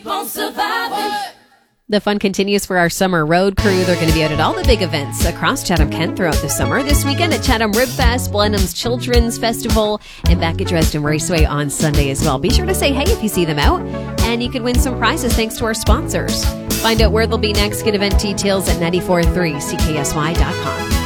Won't survive it. The fun continues for our summer road crew. They're going to be out at all the big events across Chatham-Kent throughout the summer. This weekend at Chatham Rib Fest, Blenheim's Children's Festival, and back at Dresden Raceway on Sunday as well. Be sure to say hey if you see them out, and you could win some prizes thanks to our sponsors. Find out where they'll be next. Get event details at 94.3CKSY.com.